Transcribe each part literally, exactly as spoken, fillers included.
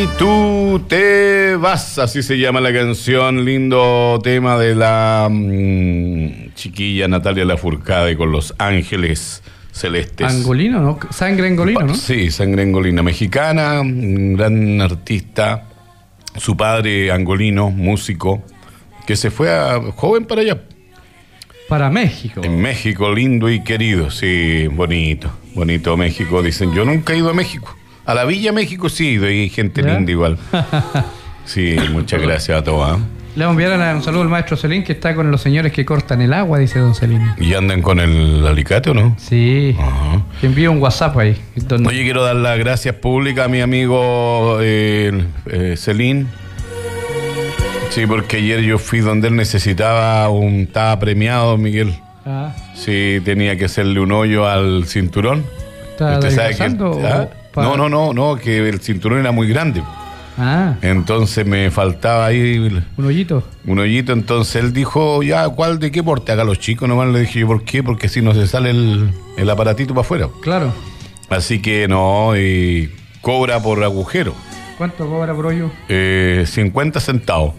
Tú te vas, así se llama la canción, lindo tema de la mmm, chiquilla Natalia Lafourcade con Los Ángeles Celestes. Angolino, ¿no? Sangre angolino, ¿no? Sí, sangre angolina, mexicana, un gran artista, su padre angolino, músico, que se fue a joven para allá. Para México. En México, lindo y querido, sí, bonito, bonito México, dicen, yo nunca he ido a México. A la Villa México sí, y hay gente ¿ya? linda igual. Sí, muchas gracias a todos. ¿eh? Le vamos a enviar un saludo al maestro Celín, que está con los señores que cortan el agua, dice don Celín. ¿Y andan con el alicate o no? Sí. Uh-huh. Te envío un WhatsApp ahí. Donde... Oye, quiero dar las gracias públicas a mi amigo eh, eh, Celín. Sí, porque ayer yo fui donde él necesitaba un... Estaba premiado, Miguel. Ah. Sí, tenía que hacerle un hoyo al cinturón. ¿Usted sabe que él, ¿ah? Para... No, no, no, no, que el cinturón era muy grande. Ah. Entonces me faltaba ahí... Un hoyito. Un hoyito, entonces él dijo, ya, ¿cuál de qué porte? Haga los chicos nomás. Le dije yo, ¿por qué? Porque si no se sale el, el aparatito para afuera. Claro. Así que no, y cobra por agujero. ¿Cuánto cobra por hoyo? Eh, cincuenta centavos.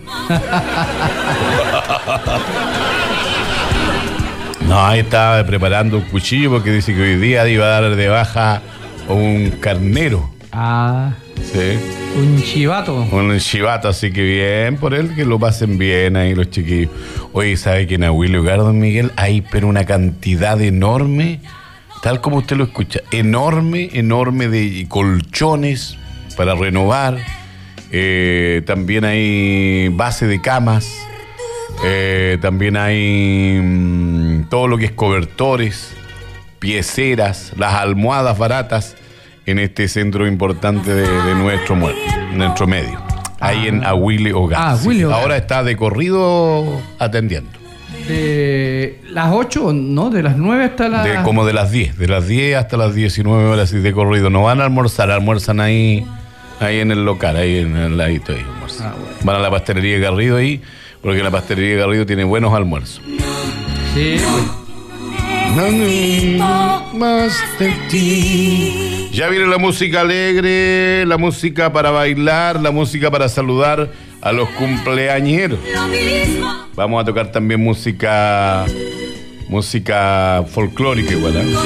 No, ahí estaba preparando un cuchillo porque dice que hoy día iba a dar de baja un carnero. Ah. Sí. Un chivato. Un chivato, así que bien por él, que lo pasen bien ahí los chiquillos. Oye, ¿sabe que en Aguilio Hogar, don Miguel, hay pero una cantidad enorme, tal como usted lo escucha, enorme, enorme de colchones para renovar? Eh, también hay base de camas. Eh, también hay mmm, todo lo que es cobertores, pieceras, las almohadas baratas en este centro importante de, de nuestro, nuestro medio, ahí ah. en Aguile Hogar. Ah, sí. Ahora está de corrido atendiendo. De las ocho, ¿no? De las nueve hasta las... De, como de las diez, de las diez hasta las diecinueve horas y de corrido. No van a almorzar, almuerzan ahí, ahí en el local, ahí en el ladito. Ahí, ah, bueno. Van a la pastelería Garrido ahí, porque la pastelería Garrido tiene buenos almuerzos. Sí, pues. No necesito más de ti. Ya viene la música alegre, la música para bailar, la música para saludar a los cumpleañeros. Vamos a tocar también música, música folclórica igual, ¿eh?